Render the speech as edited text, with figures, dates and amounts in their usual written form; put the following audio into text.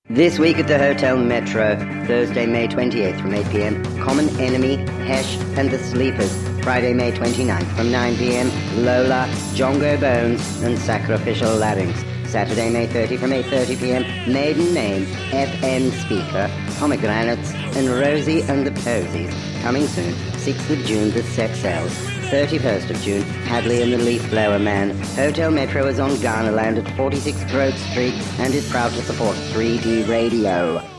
This week at the Hotel Metro, Thursday, May 28th from 8 p.m, Common Enemy, Hesh and the Sleepers. Friday, May 29th from 9 p.m, Lola, Jongo Bones and Sacrificial Larynx. Saturday, May 30 from 8:30 p.m, Maiden Name, FN Speaker, Pomegranates and Rosie and the Posies. Coming soon, 6th of June, The Sex Cells. 31st of June, Hadley and the Leaf Blower Man. Hotel Metro is on Ghanaland at 46 Grove Street and is proud to support 3D Radio.